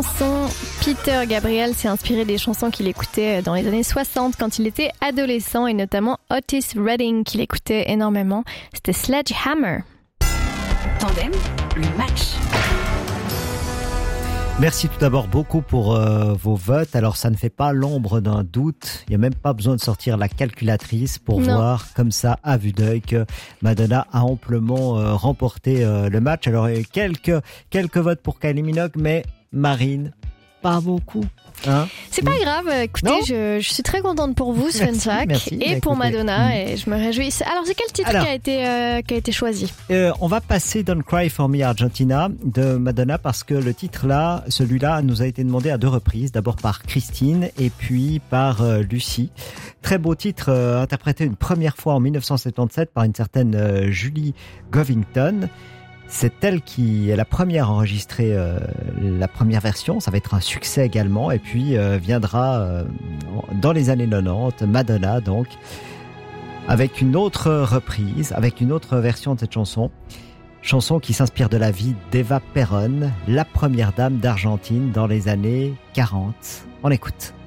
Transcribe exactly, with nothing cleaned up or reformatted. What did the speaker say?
chanson. Peter Gabriel s'est inspiré des chansons qu'il écoutait dans les années soixante quand il était adolescent et notamment Otis Redding qu'il écoutait énormément. C'était Sledgehammer. Tandem, le match. Merci tout d'abord beaucoup pour euh, vos votes. Alors ça ne fait pas l'ombre d'un doute. Il n'y a même pas besoin de sortir la calculatrice pour Non. voir comme ça à vue d'œil que Madonna a amplement euh, remporté euh, le match. Alors il y a eu quelques, quelques votes pour Kylie Minogue, mais Marine, pas beaucoup. Hein C'est pas grave, écoutez, je, je suis très contente pour vous, Sven Merci, Sack, merci. et Bah, pour écoutez, Madonna, mm. et je me réjouis. Alors, c'est quel titre Alors. qui a été euh, qui a été choisi? Euh, on va passer Don't Cry For Me Argentina de Madonna parce que le titre là, celui-là nous a été demandé à deux reprises, d'abord par Christine et puis par euh, Lucie. Très beau titre euh, interprété une première fois en dix-neuf cent soixante-dix-sept par une certaine euh, Julie Govington. C'est elle qui est la première à enregistrer euh, la première version. Ça va être un succès également. Et puis euh, viendra euh, dans les années quatre-vingt-dix, Madonna donc, avec une autre reprise, avec une autre version de cette chanson. Chanson qui s'inspire de la vie d'Eva Perón, la première dame d'Argentine dans les années quarante. On écoute.